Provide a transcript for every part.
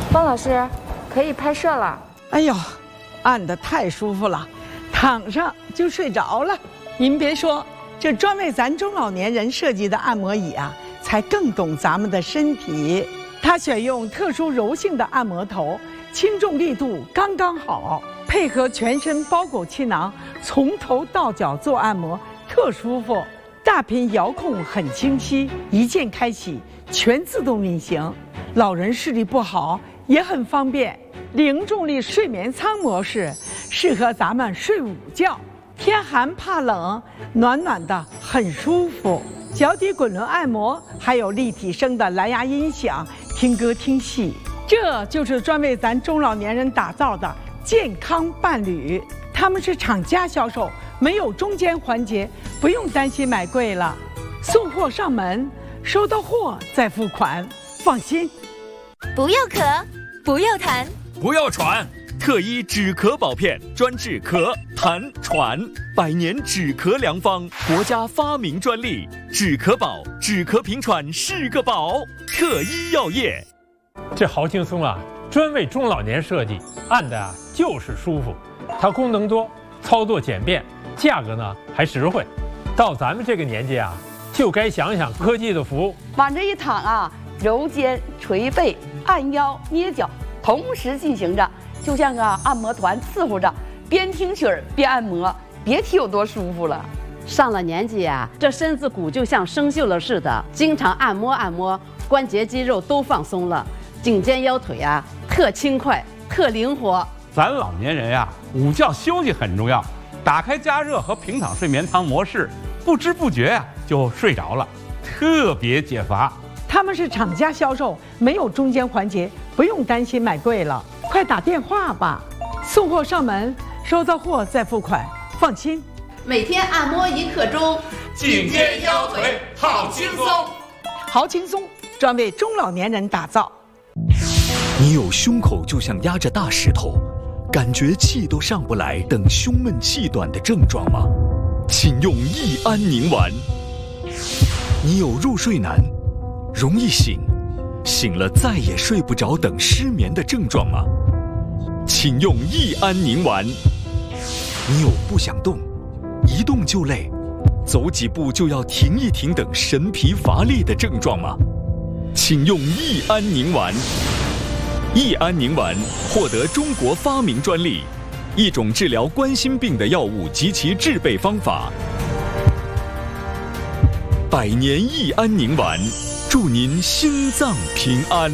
方老师，可以拍摄了。 哎呦，按得太舒服了，躺上就睡着了。您别说，这专为咱中老年人设计的按摩椅啊，才更懂咱们的身体。它选用特殊柔性的按摩头，轻重力度刚刚好，配合全身包裹气囊，从头到脚做按摩，特舒服。大屏遥控很清晰，一键开启，全自动运行。老人视力不好也很方便。零重力睡眠舱模式适合咱们睡午觉，天寒怕冷，暖暖的很舒服。脚底滚轮按摩，还有立体声的蓝牙音响，听歌听戏。这就是专为咱中老年人打造的健康伴侣。他们是厂家销售，没有中间环节，不用担心买贵了。送货上门，收到货再付款，放心。 不要咳，不要痰， 不要喘。特医止咳宝片，专治咳、痰、喘，100年止咳良方，国家发明专利。止咳宝，止咳平喘是个宝。特医药业。 这好轻松啊，专为中老年设计，按的就是舒服。它功能多，操作简便，价格呢还实惠。到咱们这个年纪啊，就该想想科技的福。 往这一躺啊，揉肩、捶背、按腰、捏脚，同时进行着，就像个按摩团伺候着，边听曲儿边按摩，别提有多舒服了。 上了年纪啊，这身子骨就像生锈了似的，经常按摩按摩，关节肌肉都放松了，颈肩腰腿啊特轻快、特灵活。 咱老年人呀，午觉休息很重要。打开加热和平躺睡眠舱模式，不知不觉呀就睡着了，特别解乏。 他们是厂家销售，没有中间环节，不用担心买贵了。快打电话吧，送货上门，收到货再付款，放心。 每天按摩1刻钟， 颈肩腰腿好轻松， 好轻松，专为中老年人打造。 你有胸口就像压着大石头，感觉气都上不来等胸闷气短的症状吗？请用益安宁丸。你有入睡难、容易醒、醒了再也睡不着等失眠的症状吗？请用益安宁丸。你有不想动、一动就累、走几步就要停一停等神疲乏力的症状吗？请用益安宁丸。益安宁丸获得中国发明专利，一种治疗冠心病的药物及其制备方法。100年益安宁丸，祝您心脏平安。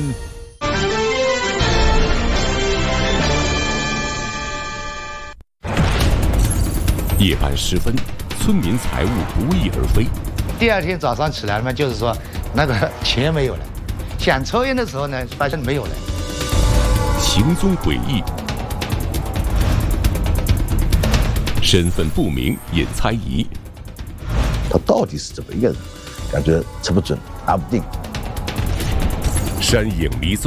夜半时分，村民财物不翼而飞。 第二天早上起来嘛，就是说那个钱没有了，想抽烟的时候呢，发现没有了。 行踪诡异，身份不明引猜疑。 他到底是怎么一个人？感觉吃不准，拿不定。 山影迷踪。